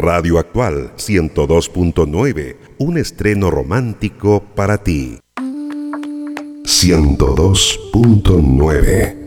Radio Actual 102.9, un estreno romántico para ti. 102.9